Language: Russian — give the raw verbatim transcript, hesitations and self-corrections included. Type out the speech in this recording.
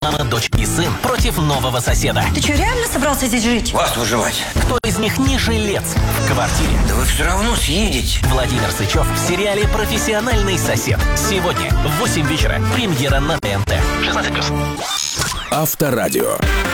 Мама, дочь и сын против нового соседа. Ты что, реально собрался здесь жить? Вас выживать. Кто из них не жилец в квартире? Да вы все равно съедете. Владимир Сычев в сериале «Профессиональный сосед». Сегодня в восемь вечера. Премьера на ТНТ. шестнадцать плюс. Авторадио.